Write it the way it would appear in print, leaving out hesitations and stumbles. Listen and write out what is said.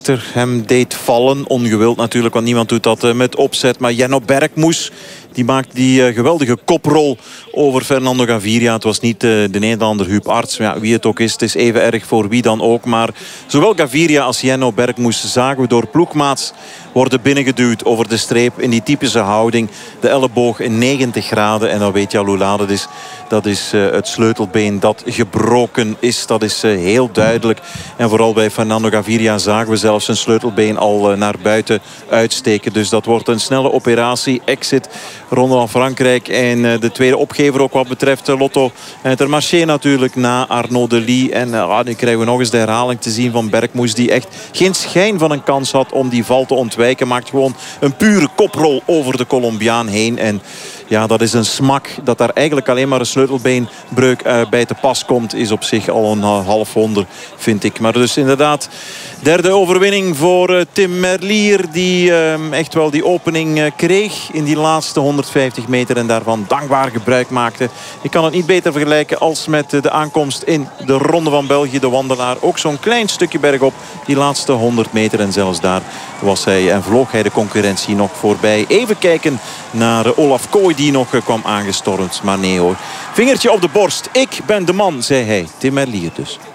hem deed vallen. Ongewild natuurlijk, want niemand doet dat met opzet. Maar Jenno Berkmoes, die maakt die geweldige koprol over Fernando Gaviria. Het was niet de Nederlander Huub Arts. Ja, wie het ook is, het is even erg voor wie dan ook. Maar zowel Gaviria als Jenno Berkmoes zagen we door ploegmaats worden binnengeduwd over de streep in die typische houding. De elleboog in 90 graden. En dan weet Jaloula, dat is het sleutelbeen dat gebroken is. Dat is heel duidelijk. En vooral bij Fernando Gaviria zagen we zelfs zijn sleutelbeen al naar buiten uitsteken. Dus dat wordt een snelle operatie. Exit Ronde van Frankrijk. En de tweede opgever ook wat betreft Lotto Intermarché natuurlijk na Arnaud Delis. En nu krijgen we nog eens de herhaling te zien van Berkmoes, die echt geen schijn van een kans had om die val te ontwijken. Maakt gewoon een pure koprol over de Colombiaan heen. En ja, dat is een smak. Dat daar eigenlijk alleen maar een sleutelbeenbreuk bij te pas komt, is op zich al een half wonder, vind ik. Maar dus inderdaad, derde overwinning voor Tim Merlier. Die echt wel die opening kreeg in die laatste 150 meter. En daarvan dankbaar gebruik maakte. Ik kan het niet beter vergelijken als met de aankomst in de Ronde van België. De wandelaar ook zo'n klein stukje bergop. Die laatste 100 meter. En zelfs daar was hij en vloog hij de concurrentie nog voorbij. Even kijken naar Olaf Kooi die nog kwam aangestormd. Maar nee hoor. Vingertje op de borst. Ik ben de man, zei hij. Tim Merlier dus.